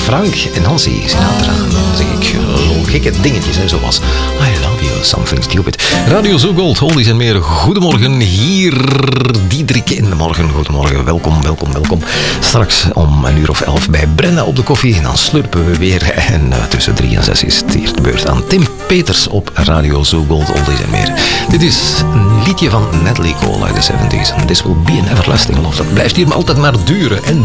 Frank en Nancy Sinatra. Dan zeg ik gekke dingetjes, hè, zoals I love you, something stupid. Radio Zo Gold, oldies en meer. Goedemorgen, hier Diederik in de morgen. Goedemorgen, welkom. Straks om 11:00 bij Brenda op de koffie. En dan slurpen we weer. En tussen 3 en 6 is het hier de beurt aan Tim Peters op Radio Zo Gold, oldies en meer. Dit is een liedje van Natalie Cole uit de 70s. This will be an everlasting love. Dat blijft hier altijd maar duren en